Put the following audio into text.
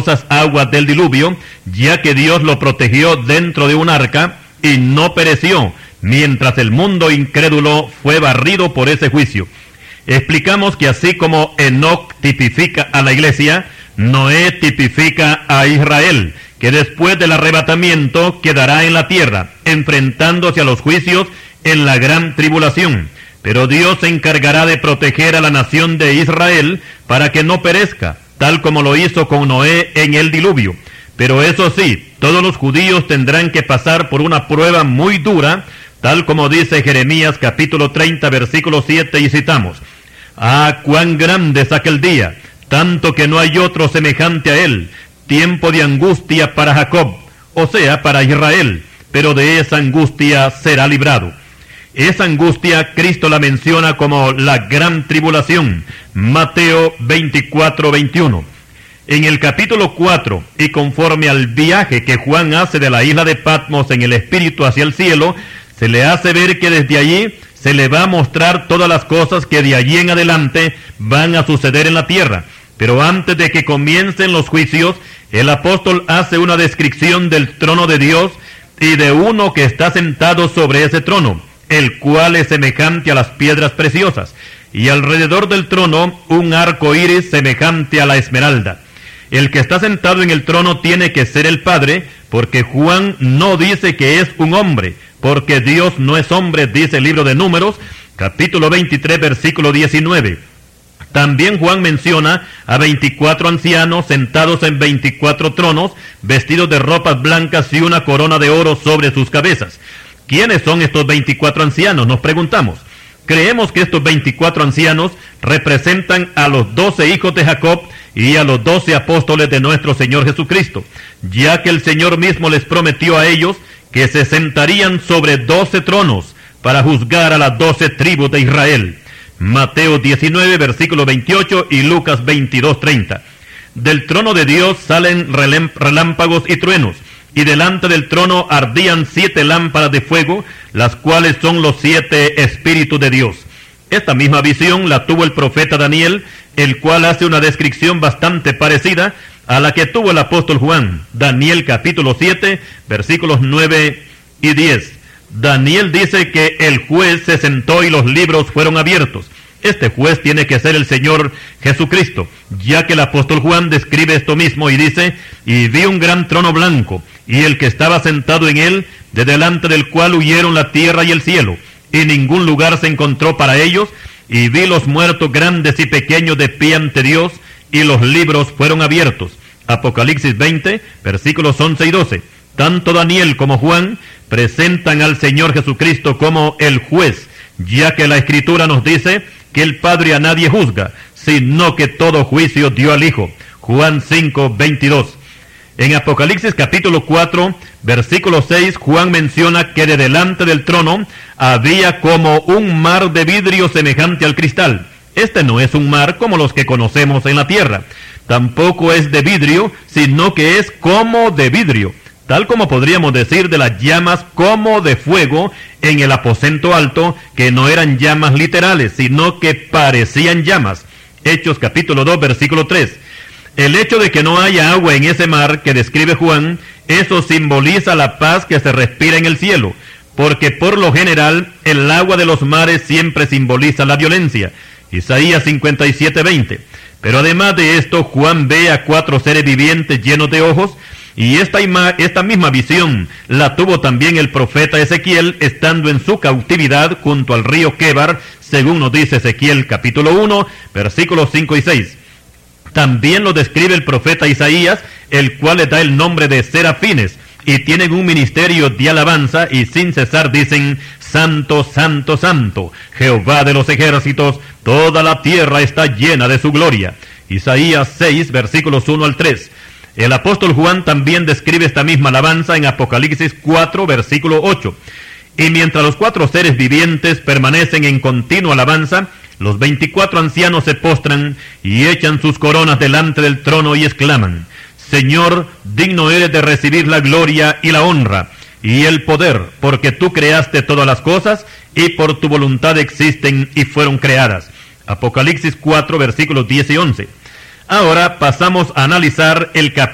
poderosas aguas del diluvio, ya que Dios lo protegió dentro de un arca y no pereció, mientras el mundo incrédulo fue barrido por ese juicio. Explicamos que así como Enoc tipifica a la iglesia, Noé tipifica a Israel, que después del arrebatamiento quedará en la tierra, enfrentándose a los juicios en la gran tribulación. Pero Dios se encargará de proteger a la nación de Israel para que no perezca, tal como lo hizo con Noé en el diluvio. Pero eso sí, todos los judíos tendrán que pasar por una prueba muy dura, tal como dice Jeremías capítulo 30, versículo 7, y citamos: «Ah, cuán grande es aquel día, tanto que no hay otro semejante a él, tiempo de angustia para Jacob», o sea, para Israel, pero de esa angustia será librado. Esa angustia Cristo la menciona como la gran tribulación, Mateo 24, 21. En el capítulo 4, y conforme al viaje que Juan hace de la isla de Patmos en el espíritu hacia el cielo, se le hace ver que desde allí se le va a mostrar todas las cosas que de allí en adelante van a suceder en la tierra. Pero antes de que comiencen los juicios, el apóstol hace una descripción del trono de Dios y de uno que está sentado sobre ese trono, el cual es semejante a las piedras preciosas, y alrededor del trono un arco iris semejante a la esmeralda. El que está sentado en el trono tiene que ser el Padre, porque Juan no dice que es un hombre, porque Dios no es hombre, dice el libro de Números, capítulo 23, versículo 19. También Juan menciona a 24 ancianos sentados en 24 tronos, vestidos de ropas blancas y una corona de oro sobre sus cabezas. ¿Quiénes son estos 24 ancianos?, nos preguntamos. Creemos que estos 24 ancianos representan a los 12 hijos de Jacob y a los 12 apóstoles de nuestro Señor Jesucristo, ya que el Señor mismo les prometió a ellos que se sentarían sobre 12 tronos para juzgar a las 12 tribus de Israel. Mateo 19, versículo 28 y Lucas 22, 30. Del trono de Dios salen relámpagos y truenos, y delante del trono ardían 7 lámparas de fuego, las cuales son los 7 espíritus de Dios. Esta misma visión la tuvo el profeta Daniel, el cual hace una descripción bastante parecida a la que tuvo el apóstol Juan. Daniel capítulo 7, versículos 9 y 10. Daniel dice que el juez se sentó y los libros fueron abiertos. Este juez tiene que ser el Señor Jesucristo, ya que el apóstol Juan describe esto mismo y dice: «Y vi un gran trono blanco, y el que estaba sentado en él, de delante del cual huyeron la tierra y el cielo, y ningún lugar se encontró para ellos, y vi los muertos grandes y pequeños de pie ante Dios, y los libros fueron abiertos». Apocalipsis 20, versículos 11 y 12. Tanto Daniel como Juan presentan al Señor Jesucristo como el juez, ya que la Escritura nos dice que el Padre a nadie juzga, sino que todo juicio dio al Hijo. Juan 5, 22. En Apocalipsis capítulo 4, versículo 6, Juan menciona que de delante del trono había como un mar de vidrio semejante al cristal. Este no es un mar como los que conocemos en la tierra. Tampoco es de vidrio, sino que es como de vidrio, tal como podríamos decir de las llamas como de fuego en el aposento alto, que no eran llamas literales, sino que parecían llamas. Hechos capítulo 2, versículo 3. El hecho de que no haya agua en ese mar que describe Juan, eso simboliza la paz que se respira en el cielo, porque por lo general el agua de los mares siempre simboliza la violencia. Isaías 57, 20. Pero además de esto, Juan ve a 4 seres vivientes llenos de ojos, y esta misma visión la tuvo también el profeta Ezequiel estando en su cautividad junto al río Quebar, según nos dice Ezequiel capítulo 1, versículos 5 y 6. También lo describe el profeta Isaías, el cual le da el nombre de serafines, y tienen un ministerio de alabanza, y sin cesar dicen: «Santo, santo, santo, Jehová de los ejércitos, toda la tierra está llena de su gloria». Isaías 6, versículos 1 al 3. El apóstol Juan también describe esta misma alabanza en Apocalipsis 4, versículo 8. Y mientras los 4 seres vivientes permanecen en continua alabanza, los 24 ancianos se postran y echan sus coronas delante del trono y exclaman: «Señor, digno eres de recibir la gloria y la honra y el poder, porque tú creaste todas las cosas, y por tu voluntad existen y fueron creadas». Apocalipsis 4, versículos 10 y 11. Ahora pasamos a analizar el capítulo